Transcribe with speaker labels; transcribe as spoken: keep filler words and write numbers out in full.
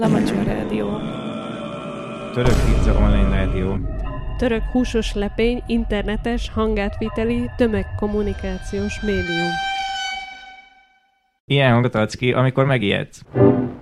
Speaker 1: Lamacsa Rádió.
Speaker 2: Török pizza online rádió.
Speaker 1: Török húsos lepény, internetes, hangátviteli, tömegkommunikációs médium.
Speaker 2: Ilyen hangot adsz ki, amikor megijedsz.